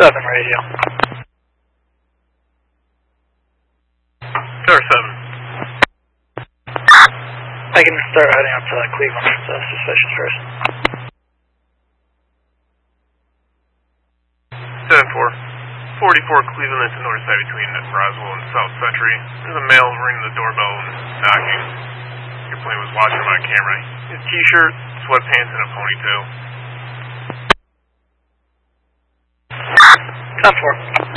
7 radio. Star 7. I can start heading up to Cleveland with suspicious first. 7-4. 44 Cleveland to north side between Roswell and South Century. There's a male ringing the doorbell and knocking. Your plane was watching him on camera. His t-shirt, sweatpants, and a ponytail. 10-4.